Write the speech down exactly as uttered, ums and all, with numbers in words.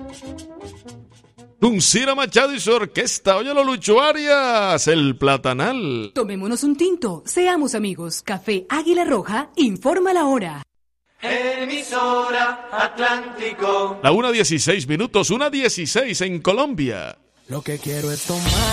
Con Cira Machado y su orquesta. Óyelo, Lucho Arias, el Platanal. Tomémonos un tinto, seamos amigos. Café Águila Roja, informa la hora. Emisora Atlántico. La una dieciséis minutos, una dieciséis en Colombia. Lo que quiero es tomar.